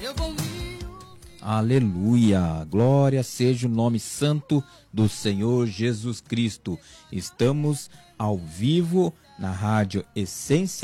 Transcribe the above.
Aleluia, glória seja o nome santo do Senhor Jesus Cristo. Estamos ao vivo na Rádio Essência